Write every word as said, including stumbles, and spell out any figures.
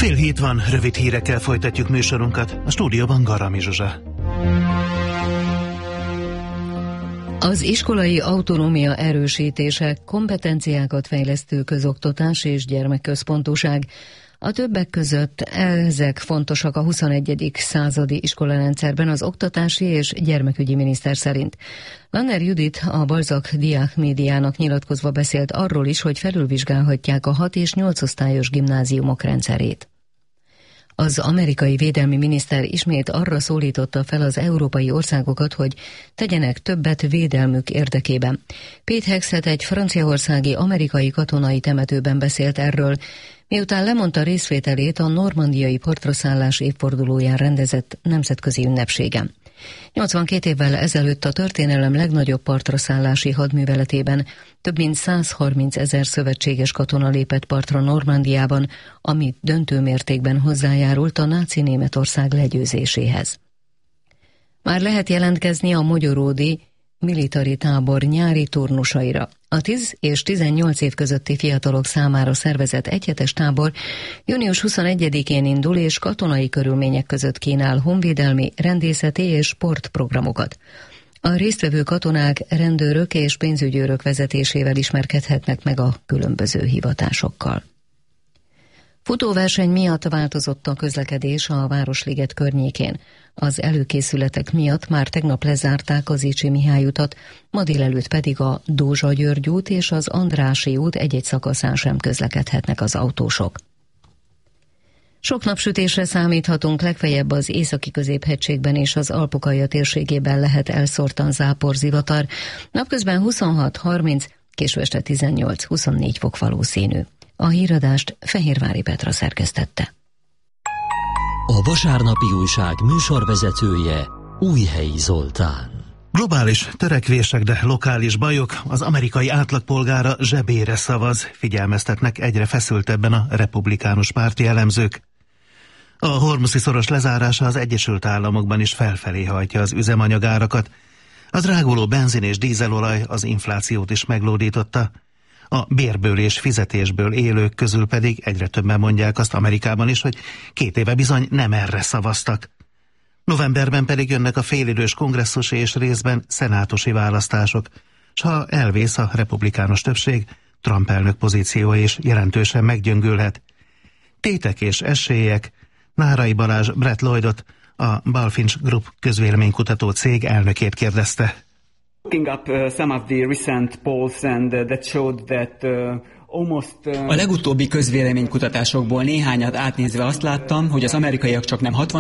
Fél hét van, rövid hírekkel folytatjuk műsorunkat. A stúdióban Garami Zsuzsa. Az iskolai autonómia erősítése, kompetenciákat fejlesztő közoktatás és gyermekközpontúság. A többek között ezek fontosak a huszonegyedik századi iskolarendszerben az oktatási és gyermekügyi miniszter szerint. Lanner Judit a Balzak Diák Médiának nyilatkozva beszélt arról is, hogy felülvizsgálhatják a hat és nyolc osztályos gimnáziumok rendszerét. Az amerikai védelmi miniszter ismét arra szólította fel az európai országokat, hogy tegyenek többet védelmük érdekében. Pete Hegseth egy franciaországi amerikai katonai temetőben beszélt erről, miután lemondta részvételét a normandiai partraszállás évfordulóján rendezett nemzetközi ünnepségen. nyolcvankét évvel ezelőtt a történelem legnagyobb partraszállási hadműveletében több mint száz harminc ezer szövetséges katona lépett partra Normandiában, ami döntő mértékben hozzájárult a náci Németország legyőzéséhez. Már lehet jelentkezni a mogyoródi militari tábor nyári turnusaira. A tíz és tizennyolc év közötti fiatalok számára szervezett egyhetes tábor június huszonegyedikén indul, és katonai körülmények között kínál honvédelmi, rendészeti és sportprogramokat. A résztvevő katonák, rendőrök és pénzügyőrök vezetésével ismerkedhetnek meg a különböző hivatásokkal. Futóverseny miatt változott a közlekedés a Városliget környékén. Az előkészületek miatt már tegnap lezárták az Icsi Mihály utat, ma délelőtt pedig a Dózsa-György út és az Andrássy út egy-egy szakaszán sem közlekedhetnek az autósok. Sok napsütésre számíthatunk, legfeljebb az északi középhegységben és az Alpokalja térségében lehet elszórtan záporzivatar. Napközben huszonhat harminc, késő este tizennyolc huszonnégy fok valószínű. A híradást Fehérvári Petra szerkesztette. A vasárnapi újság műsorvezetője Újhelyi Zoltán. Globális törekvések, de lokális bajok, az amerikai átlagpolgára zsebére szavaz, figyelmeztetnek egyre feszültebben a republikánus párti elemzők. A Hormuzi szoros lezárása az Egyesült Államokban is felfelé hajtja az üzemanyagárakat. A dráguló benzin és dízelolaj az inflációt is meglódította. A bérből és fizetésből élők közül pedig egyre többen mondják azt Amerikában is, hogy két éve bizony nem erre szavaztak. Novemberben pedig jönnek a félidős kongresszusi és részben szenátusi választások, s ha elvész a republikánus többség, Trump elnök pozíciója is jelentősen meggyöngülhet. Tétek és esélyek, Nárai Balázs Brett Lloydot, a Balfinch Group közvéleménykutató cég elnökét kérdezte. A legutóbbi közvéleménykutatásokból néhányat átnézve azt láttam, hogy az amerikaiak csak nem hatvan